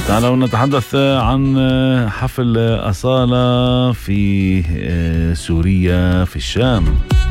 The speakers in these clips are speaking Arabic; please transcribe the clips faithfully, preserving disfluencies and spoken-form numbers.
تعالوا نتحدث عن حفل أصالة في سوريا في الشام.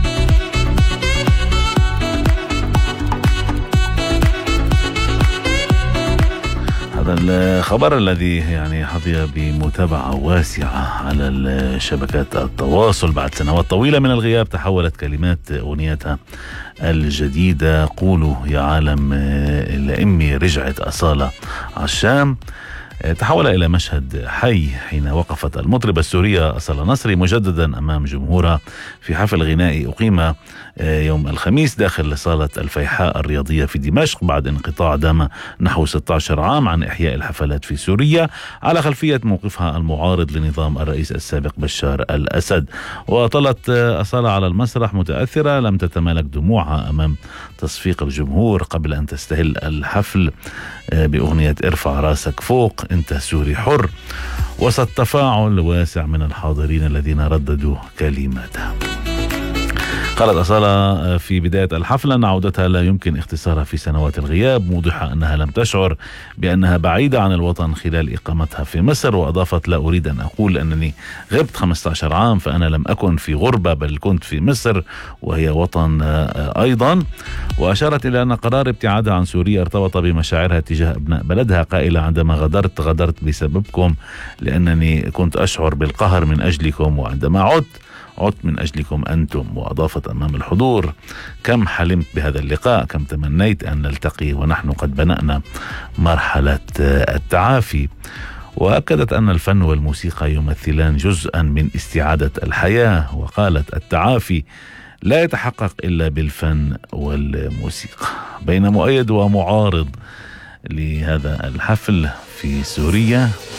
هذا الخبر الذي يعني حظي بمتابعة واسعة على شبكات التواصل بعد سنوات طويلة من الغياب، تحولت كلمات أغنيتها الجديدة قولوا يا عالم لأمي رجعت أصالة على الشام تحول إلى مشهد حي حين وقفت المطربة السورية أصالة نصري مجددا أمام جمهورها في حفل غنائي أقيم يوم الخميس داخل صالة الفيحاء الرياضية في دمشق بعد انقطاع دام نحو ستة عشر عام عن إحياء الحفلات في سوريا على خلفية موقفها المعارض لنظام الرئيس السابق بشار الأسد. وطلت أصالة على المسرح متأثرة لم تتمالك دموعها أمام تصفيق الجمهور قبل أن تستهل الحفل بأغنية ارفع راسك فوق انت سوري حر وسط تفاعل واسع من الحاضرين الذين رددوا كلماتها. قالت أصالة في بداية الحفل أن عودتها لا يمكن اختصارها في سنوات الغياب، موضحة أنها لم تشعر بأنها بعيدة عن الوطن خلال إقامتها في مصر، وأضافت لا أريد أن أقول أنني غبت خمسة عشر عام فأنا لم أكن في غربة بل كنت في مصر وهي وطن أيضا. وأشارت إلى أن قرار ابتعادها عن سوريا ارتبط بمشاعرها تجاه أبناء بلدها قائلة عندما غادرت غادرت بسببكم لأنني كنت أشعر بالقهر من أجلكم وعندما عدت عدت من أجلكم أنتم. وأضافت أمام الحضور كم حلمت بهذا اللقاء كم تمنيت أن نلتقي ونحن قد بدأنا مرحلة التعافي. وأكدت أن الفن والموسيقى يمثلان جزءا من استعادة الحياة، وقالت التعافي لا يتحقق إلا بالفن والموسيقى. بين مؤيد ومعارض لهذا الحفل في سوريا